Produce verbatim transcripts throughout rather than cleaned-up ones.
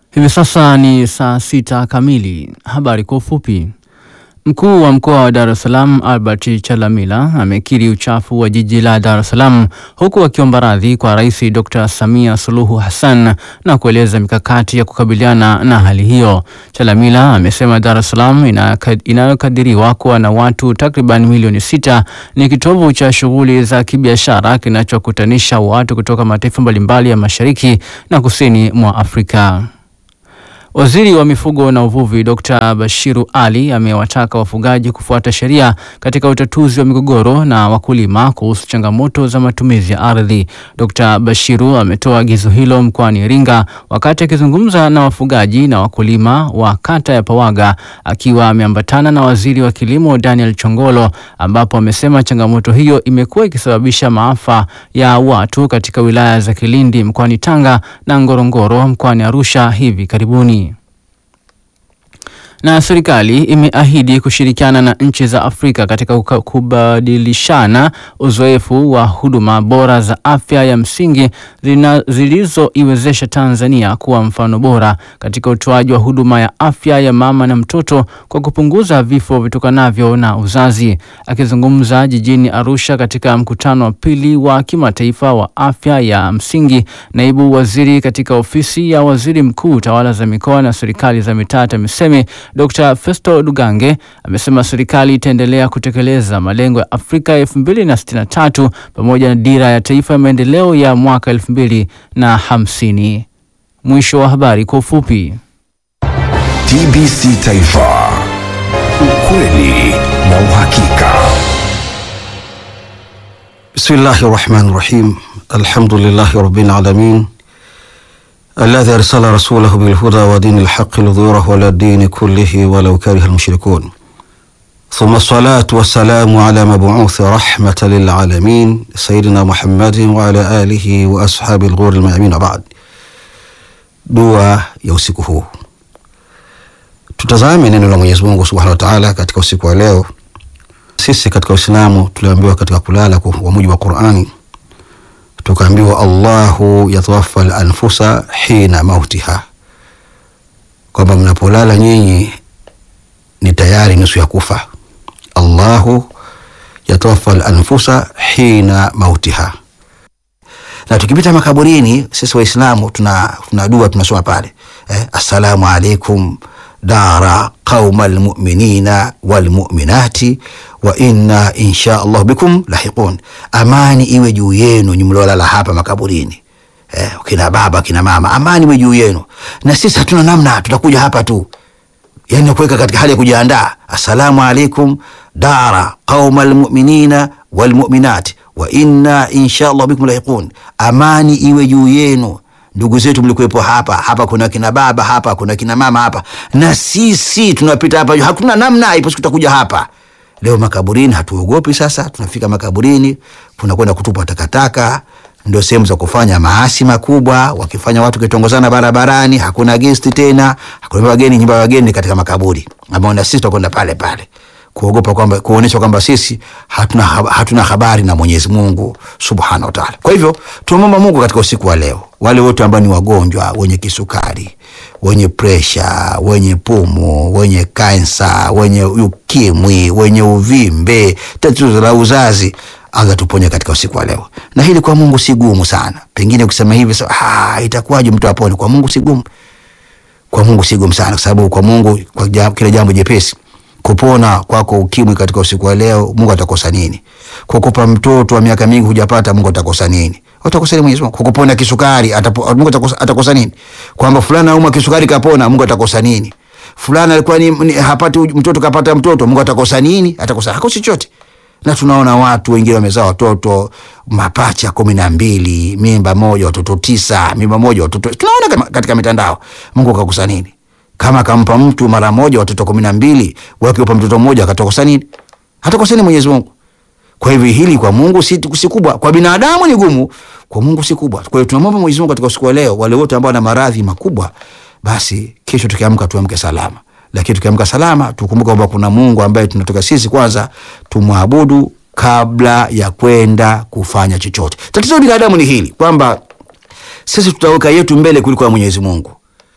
Hivi sasa ni saa sita kamili. Habari kwa ufupi. Mkuu wa mkoa wa Dar es Salaam Albert Chalamila amekiri uchafu wa jiji la Dar es Salaam huku akiomba radhi kwa Rais Doctor Samia Suluhu Hassan na kueleza mikakati ya kukabiliana na hali hiyo. Chalamila amesema Dar es Salaam inayokadiriwa kuwa na watu takriban milioni sita ni kitovu cha shughuli za kibiashara kinachokutanisha watu kutoka mataifa mbalimbali ya Mashariki na Kusini mwa Afrika. Waziri wa mifugo na uvuvi Doctor Bashiru Ali amewataka wafugaji kufuata sheria katika utatuzi wa migogoro na wakulima kuhusu changamoto za matumizi ya ardhi. Doctor Bashiru ametoa agizo hilo mkoani Iringa wakati akizungumza na wafugaji na wakulima wa kata ya Pawaga akiwa ameambatana na waziri wa kilimo Daniel Chongolo, ambapo amesema changamoto hiyo imekuwa ikisababisha maafa ya watu katika wilaya za Kilindi mkoani Tanga na Ngorongoro mkoani Arusha hivi karibuni. Na serikali imeahidi kushirikiana na nchi za Afrika katika kubadilishana uzoefu wa huduma bora za afya ya msingi zilizoiwezesha Tanzania kuwa mfano bora katika utoaji wa huduma ya afya ya mama na mtoto kwa kupunguza vifo vitokanavyo na uzazi. Akizungumza jijini Arusha katika mkutano wa pili wa kimataifa wa afya ya msingi, naibu waziri katika ofisi ya waziri mkuu, tawala za mikoa na serikali za mitaa TAMISEMI, Doctor Festo Dugange amesema serikali itaendelea kutekeleza malengo ya Afrika elfu mbili na sitini na tatu pamoja na dira ya taifa ya maendeleo ya mwaka elfu mbili na hamsini. Mwisho wa habari kwa ufupi. T B C Taifa, ukweli na uhakika. Bismillahirrahmanirrahim. Alhamdulillahi rabbil alamin. الذي أرسل رسوله بالهدى ودين الحق ليظهره على الدين كله ولو كره المشركون. ثم الصلاة والسلام على مبعوث رحمة للعالمين سيدنا محمد وعلى آله وأصحاب الغور الميامين. بعد dua ya usiku huu, tutazame neno la Mwenyezi Mungu Subhanahu wa Ta'ala katika usiku wa leo. Sisi katika Uislamu tuliambiwa katika kulala kwa mujibu wa Qur'ani, tukaambiwa Allahu yatawaffa al-anfusa hina mautiha, kwamba mnapolala nyinyi ni tayari nusu ya kufa. Allahu yatawaffa al-anfusa hina mautiha. Na tukipita makaburini sisi Waislamu tuna tuna dua tunasoma pale, eh, assalamu alaikum dara qaumal mu'minina wal mu'minati wa inna insha Allah bikum lahiqun. Amani iwe juu yenu nyumlolala hapa makaburini, eh, kina baba kina mama, amani iwe juu yenu. Na sisi hatuna namna, tutakuja hapa tu, yani kuweka katika hali ya kujiandaa. Assalamu alaikum dara qaumal mu'minina wal mu'minati wa inna insha Allah bikum lahiqun. Amani iwe juu yenu ndugu zetu mlikuwepo hapa, hapa kuna kina baba, hapa kuna kina mama hapa, na sisi tunapita hapa, hakuna namna, ipo siku tutakuja hapa. Leo makaburini hatuogopi. Sasa tunafika makaburini, tunakwenda kutupa takataka, ndio sehemu za kufanya maasi makubwa. Wakifanya watu kitongozana barabarani, hakuna guest tena, hakuna wageni, nyumba ya wageni katika makaburi, ambao na sisi tutakwenda pale pale kuogopa kwamba kuonesha kwamba sisi hatuna hatuna habari na Mwenyezi Mungu Subhanahu wa Ta'ala. Kwa hivyo tunaomba Mungu katika usiku wa leo, wale wote ambao ni wagonjwa, wenye kisukari, wenye pressure, wenye pumu, wenye kansa, wenye ukimwi, wenye uvimbe, tatizo la uzazi, Allah tuponye katika usiku wa leo. Na hili kwa Mungu si gumu sana. Pengine ukisema hivi so, ah itakuwaje mtu apone? Kwa Mungu si gumu. Kwa Mungu si gumu sana, kwa sababu kwa Mungu kwa jambo, kila jambo jepesi. Kupona kwako ukimwi katika usiku wa leo, Mungu atakosa nini? Kukupa mtoto wa miaka mingi hujapata, Mungu atakosa nini? Atakosa nini Mwenyezi Mungu? Kukupona kisukari, atapo, Mungu atakosa, atakosa nini? Kwamba fulana auma kisukari kapona, Mungu atakosa nini? Fulana alikuwa ni, ni hapati mtoto kapata mtoto, Mungu atakosa nini? Atakosa hakosi chochote. Na tunaona watu wengine wamezaa watoto mapacha kumi na mbili, mimba moja watoto tisa, mimba moja watoto. Tunaona katika mitandao. Mungu akakosa nini? Kama kampa mtu mara moja watoto kumi na mbili, wake upa mtoto mmoja, akatokosa nini? Hatakosa nini Mwenyezi Mungu? Kwa hivyo hili kwa Mungu si, si kubwa. Kwa binadamu ni gumu, kwa Mungu si kubwa. Kwa hiyo tunamwomba Mwenyezi Mungu katika usiku wa leo, wale wote ambao wana maradhi makubwa, basi kesho tukiamka tuamke salama. Lakini tukiamka salama tukumbuke kwamba kuna Mungu ambaye tunatoka sisi kwanza tumwabudu kabla ya kwenda kufanya chochote. Tatizo la binadamu ni hili, kwamba sisi tutaweka yetu mbele kuliko ya Mwenyezi Mungu.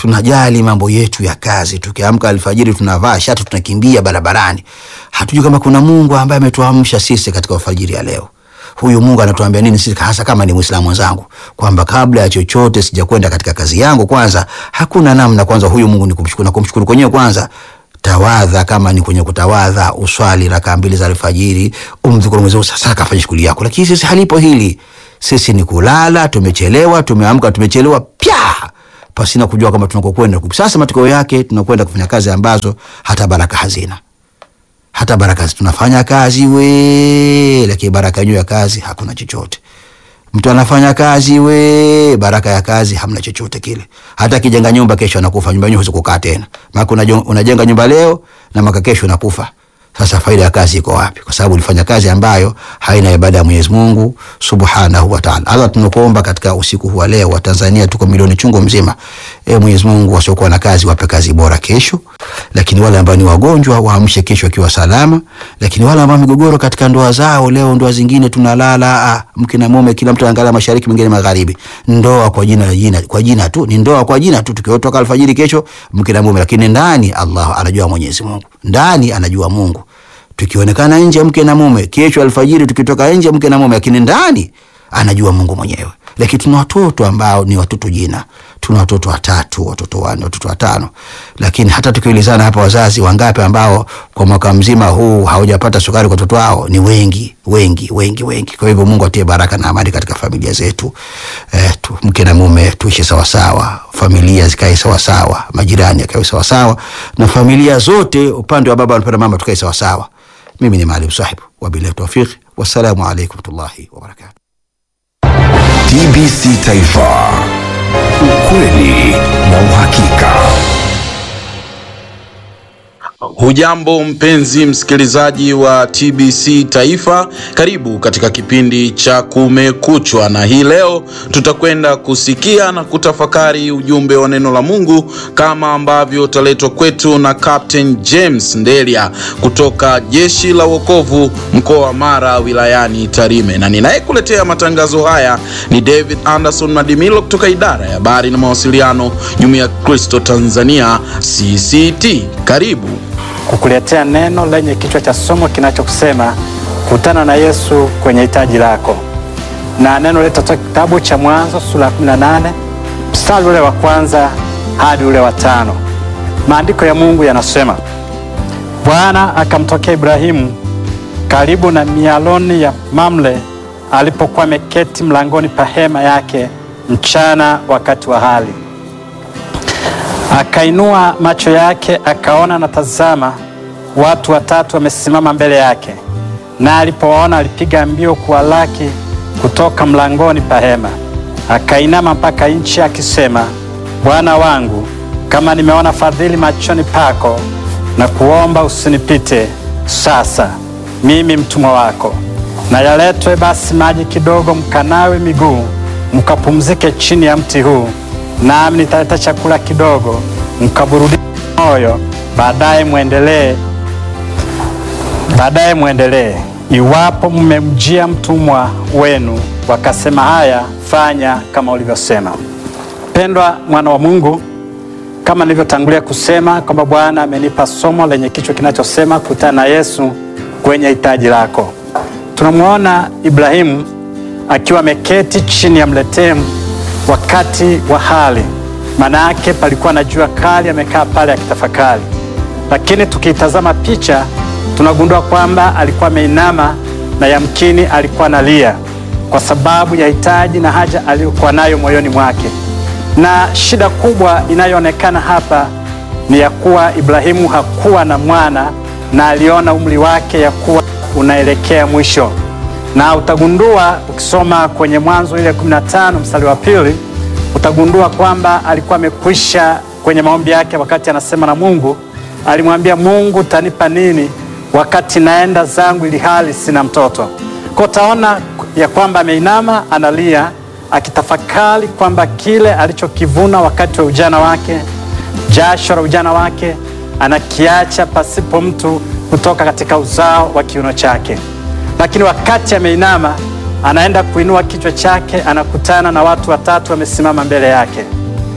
tunajali mambo yetu ya kazi. Tukiamka alfajiri tunavaa shati tunakimbia barabarani. Hatujui kama kuna Mungu ambaye ametuamsha sisi katika alfajiri ya leo. Huyu Mungu anatuambia nini sisi hasa kama ni Muislamu wenzangu? Kwamba kabla ya chochote sijakwenda katika kazi yangu, kwanza hakuna namna, kwanza huyu Mungu ni kumshukuru, na kumshukuru kwenyewe kwanza tawadha, kama ni kwenye kutawadha uswali raka mbili za alfajiri, umdhukuru Mwenyezi Mungu, sasa kafanya shughuli yako. Lakini sisi halipo hili. Sisi ni kulala, tumechelewa, tumeamka tumechelewa pia, pasina kujua kama tunakokwenda. Sasa matokeo yake tunakwenda kufanya kazi ambazo hata baraka hazina. Hata baraka tunafanya kazi we, lakini baraka yenyewe ya kazi hakuna chochote. Mtu anafanya kazi we, baraka ya kazi hamna chochote kile. Hata kijenga nyumba kesho anakufa, nyumba yenyewe huwezi kukaa tena. Maana unajenga nyumba leo na maka kesho unakufa. Sasa faida ya kazi iko wapi? Kwa sababu ulifanya kazi ambayo haina ibada ya Mwenyezi Mungu Subhanahu wa Ta'ala. Allah, tunakuomba katika usiku huu leo, wa Tanzania tuko milioni chungu mzima. E Mwenyezi Mungu, wasiokuwa na kazi wape kazi bora kesho. Lakini wale ambao ni wagonjwa waamshe kesho akiwa salama. Lakini wale ambao migogoro katika ndoa zao, leo ndoa zingine tunalala ah, mke na mume kila mtu anaangalia mashariki mwingine magharibi. Ndoa kwa jina jina kwa jina tu, ni ndoa kwa jina tu. Tukiotoka alfajiri kesho mke na mume, lakini ndani Allah anajua Mwenyezi Mungu. Ndani anajua Mungu. Tukionekana nje mke na mume, kesho alfajiri tukitoka nje mke na mume, lakini ndani anajua Mungu mwenyewe. Lakini tuna watoto ambao ni watoto jina. Tuna watoto watatu, watoto wanne, watoto watano. Lakini hata tukiulizana hapa, wazazi wangapi ambao kwa mwaka mzima huu hawajapata sukari kwa watoto wao? Ni wengi, wengi, wengi, wengi. Kwa hivyo Mungu atie baraka na amani katika familia zetu. Eh, tu, mke na mume tuishi sawa sawa, familia zikae sawa sawa, majirani yakae sawa sawa, na familia zote upande wa baba na mama tukae sawa sawa. Mimi ni Maalim Sahib, wabillahi tawfiq, wassalamu alaykum warahmatullahi wabarakatuh. T B C Taifa, ukweli na uhakika. Hujambo mpenzi msikilizaji wa T B C Taifa, karibu katika kipindi cha Kumekuchwa, na hii leo tutakwenda kusikia na kutafakari ujumbe wa neno la Mungu kama ambavyo utaletwa kwetu na Captain James Ndelia kutoka Jeshi la Wokovu mkoa wa Mara wilayani Tarime, na ninayekuletea matangazo haya ni David Anderson Madimilo kutoka idara ya habari na mawasiliano Jumuiya ya Kristo Tanzania C C T. Karibu kukuletea neno lenye kichwa cha somo kinachokusema kutana na Yesu kwenye hitaji lako. Na neno letu kutoka kitabu cha Mwanzo sura ya kumi na nane mstari ule wa kwanza hadi ule wa tano. Maandiko ya Mungu yanasema, Bwana akamtokea Ibrahimu karibu na mialoni ya Mamre alipokuwa ameketi mlangoni pa hema yake mchana wakati wa hali. Akainua macho yake akaona, na tazama, watu watatu wamesimama mbele yake. Na alipowaona alipiga mbio kuwalaki kutoka mlangoni pa hema. Akainama mpaka nchi akisema, Bwana wangu, kama nimeona fadhili machoni pako, na kuomba usinipite sasa, mimi mtumwa wako. Na yaletwe basi maji kidogo, mkanawe miguu, mkapumzike chini ya mti huu. Nami nitaleta chakula kidogo, mkaburudike moyo, baadaye muendelee. Baadaye muendelee. Iwapo mmemjia mtumwa wenu wakasema haya, fanya kama ulivyosema. Pendwa mwana wa Mungu, kama nilivyotangulia kusema kwamba Bwana amenipa somo lenye kichwa kinachosema kutana na Yesu kwenye hitaji lako. Tunamuona Ibrahimu akiwa ameketi chini ya mletemu wakati wa hali. Maana yake palikuwa na jua kali, amekaa pale akitafakari. Lakini tukitazama picha tunagundua kwamba alikuwa ameinama, na yamkini alikuwa analia kwa sababu ya hitaji na haja aliyokuwa nayo moyoni mwake. Na shida kubwa inayoonekana hapa ni ya kuwa Ibrahimu hakuwa na mwana, na aliona umri wake ya kuwa unaelekea mwisho. Na utagundua ukisoma kwenye Mwanzo ile kumi na tano mstari wa pili, utagundua kwamba alikuwa amekwisha kwenye maombi yake. Wakati anasema na Mungu, alimwambia Mungu, tanipa nini wakati naenda zangu ili hali sina mtoto? Kwa utaona ya kwamba ameinama, analia, akitafakari kwamba kile alichokivuna wakati wa ujana wake, jasho la ujana wake, anakiacha pasipo mtu kutoka katika uzao wa kiuno chake. Lakini wakati ameinama, anaenda kuinua kichwa chake, anakutana na watu watatu wamesimama mbele yake.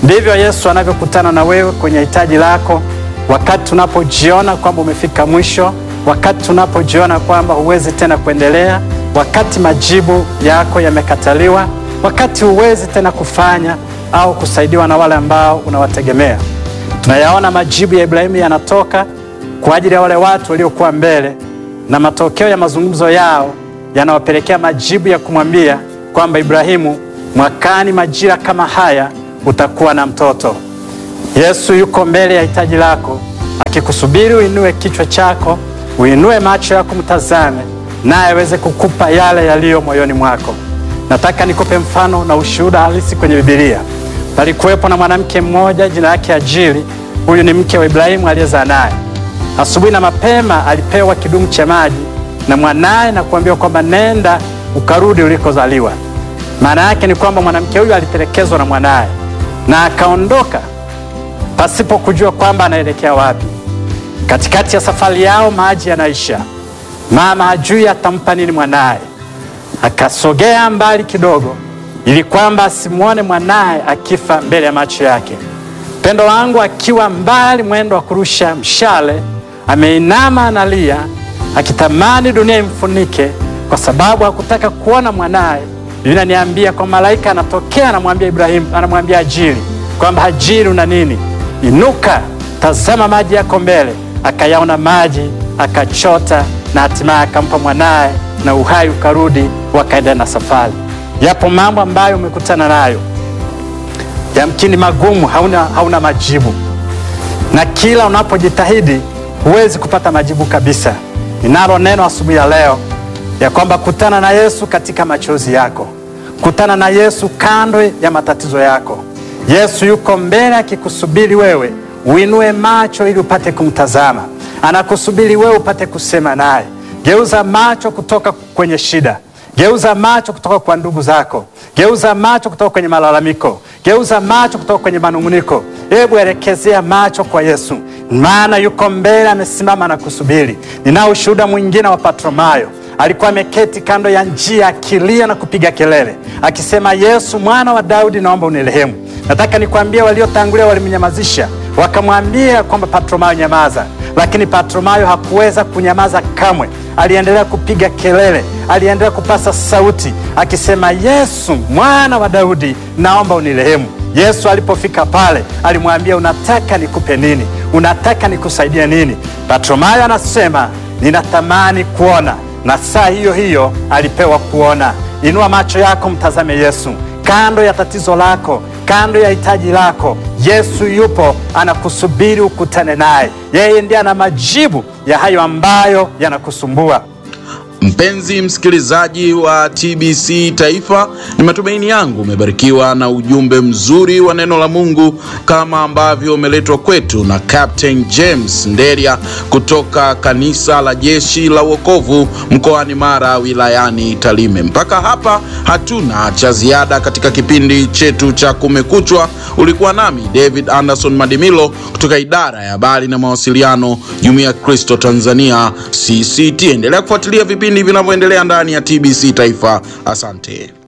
Ndivyo Yesu anavyokutana na wewe kwenye hitaji lako, wakati tunapojiona kwamba umefika mwisho, wakati tunapojiona kwamba huwezi tena kuendelea, wakati majibu yako yamekataliwa, wakati huwezi tena kufanya au kusaidiwa na wale ambao unawategemea. Tunayaona majibu ya Ibrahimu yanatoka kwa ajili ya wale watu waliokuwa mbele, na matokeo ya mazungumzo yao yanawapelekea majibu ya kumwambia kwamba Ibrahimu, mwakani majira kama haya utakuwa na mtoto. Yesu yuko mbele ya hitaji lako, akikusubiri uinue kichwa chako, uinue macho yako mtazame, naye aweze kukupa yale yaliyo moyoni mwako. Nataka nikupe mfano na ushuhuda halisi kwenye Biblia. Palikuwepo na mwanamke mmoja jina lake Hajiri. Huyu ni mke wa Ibrahimu aliyezaa naye. Asubuhi na mapema alipewa kidumu cha maji na mwanae na kuambiwa kwamba nenda ukarudi ulikozaliwa. Maana yake ni kwamba mwanamke huyu alitelekezwa na mwanae na akaondoka pasipo kujua kwamba anaelekea wapi. Katikati ya safari yao maji yanaisha. Mama hajui atampa nini mwanae. Akasogea mbali kidogo ili kwamba asimuone mwanae akifa mbele ya macho yake. Pendo wangu akiwa mbali mwendo wa kurusha mshale, ameinama analia akitamani dunia imfunike kwa sababu hakutaka kuona mwanae. Linaniambia kwa malaika anatokea, anamwambia Ibrahimu, anamwambia Hajiri kwamba Hajiri, una nini? Inuka, tazama maji yako mbele. Akayaona maji, akachota na hatimaye akampa mwanae na uhai ukarudi, wakaenda na safari. Yapo mambo ambayo umekutana nayo yamkini magumu, hauna, hauna majibu, na kila unapojitahidi huwezi kupata majibu kabisa. Ninalo neno asubuhi ya leo ya kwamba kutana na Yesu katika machozi yako, kutana na Yesu kando ya matatizo yako. Yesu yuko mbele akikusubiri wewe uinue macho ili upate kumtazama. Anakusubiri wewe upate kusema naye. Geuza macho kutoka kwenye shida, geuza macho kutoka kwa ndugu zako, geuza macho kutoka kwenye malalamiko, geuza macho kutoka kwenye manunguniko. Hebu elekezea macho kwa Yesu, maana yuko mbele amesimama na kusubiri. Ninao ushuhuda mwingine wa Bartimayo. Alikuwa ameketi kando ya njia akilia na kupiga kelele akisema, Yesu mwana wa Daudi, naomba unirehemu. Nataka nikwambie waliotangulia walimnyamazisha, wakamwambia kwamba Bartimayo, nyamaza. Lakini Bartimayo hakuweza kunyamaza kamwe. Aliendelea kupiga kelele, aliendelea kupasa sauti akisema, Yesu mwana wa Daudi, naomba unirehemu. Yesu alipofika pale alimwambia, unataka nikupe nini? Unataka nikusaidie nini? Bartimayo anasema, ninatamani kuona. Na saa hiyo hiyo alipewa kuona. Inua macho yako mtazame Yesu. Kando ya tatizo lako, kando ya hitaji lako, Yesu yupo anakusubiri ukutane naye. Yeye ndiye ana majibu ya hayo ambayo yanakusumbua. Mpenzi msikilizaji wa T B C Taifa, ni matumaini yangu umebarikiwa na ujumbe mzuri wa neno la Mungu kama ambavyo umeletwa kwetu na Captain James Nderia kutoka kanisa la Jeshi la Wokovu mkoani Mara wilayani Tarime. Mpaka hapa hatuna cha ziada katika kipindi chetu cha Kumekuchwa. Ulikuwa nami David Anderson Madimilo kutoka idara ya habari na mawasiliano, Jumuiya ya Kristo Tanzania C C T. Endelea kufuatilia vipindi vinavyoendelea ndani ya T B C Taifa. Asante.